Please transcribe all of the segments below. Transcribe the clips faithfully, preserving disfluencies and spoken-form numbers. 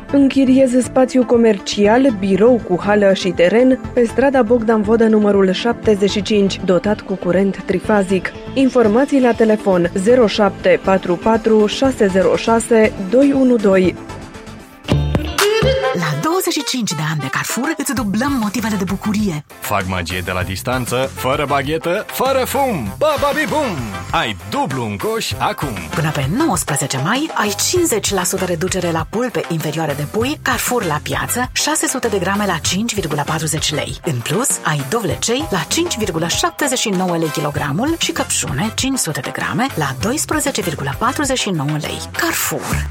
Închiriez spațiu comercial, birou cu hală și teren pe strada Bogdan Vodă numărul șaptezeci și cinci, dotat cu curent trifazic. Informații la telefon zero șapte patru patru șase zero șase doi unu doi. La douăzeci și cinci de ani de Carrefour îți dublăm motivele de bucurie. Fac magie de la distanță, fără baghetă, fără fum. Ba-ba-bi-bum! Ai dublu în coș acum. Până pe nouăsprezece mai ai cincizeci la sută reducere la pulpe inferioare de pui Carrefour la piață, șase sute de grame la cinci virgulă patruzeci lei. În plus, ai dovlecei la cinci virgulă șaptezeci și nouă lei kilogramul și căpșune cinci sute de grame la doisprezece virgulă patruzeci și nouă lei. Carrefour.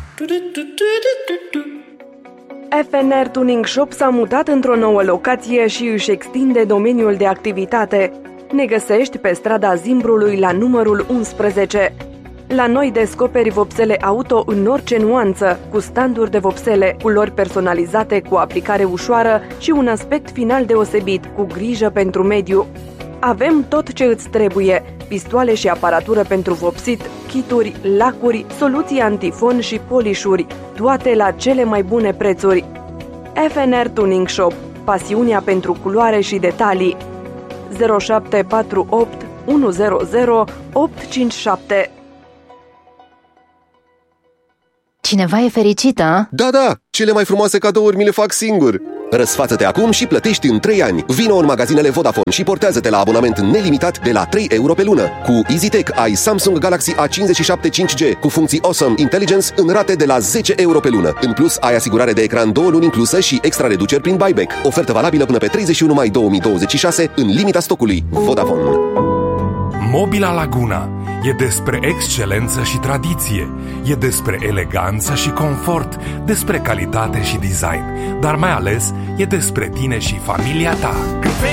F N R Tuning Shop s-a mutat într-o nouă locație și își extinde domeniul de activitate. Ne găsești pe strada Zimbrului la numărul unsprezece. La noi descoperi vopsele auto în orice nuanță, cu standuri de vopsele, culori personalizate cu aplicare ușoară și un aspect final deosebit, cu grijă pentru mediu. Avem tot ce îți trebuie: pistoale și aparatură pentru vopsit, kituri, lacuri, soluții antifon și polișuri, toate la cele mai bune prețuri. F N R Tuning Shop. Pasiunea pentru culoare și detalii. zero șapte patru opt unu zero zero opt cinci șapte. Cineva e fericită, a? Da, da! Cele mai frumoase cadouri mi le fac singur! Răsfață-te acum și plătești în trei ani. Vino în magazinele Vodafone și portează-te la abonament nelimitat de la trei euro pe lună. Cu EasyTech ai Samsung Galaxy A cincizeci și șapte cinci G cu funcții Awesome Intelligence în rate de la zece euro pe lună. În plus, ai asigurare de ecran două luni inclusă și extra reduceri prin buyback. Ofertă valabilă până pe treizeci și unu mai două mii douăzeci și șase în limita stocului. Vodafone. Mobila Laguna e despre excelență și tradiție, e despre eleganță și confort, despre calitate și design, dar mai ales e despre tine și familia ta.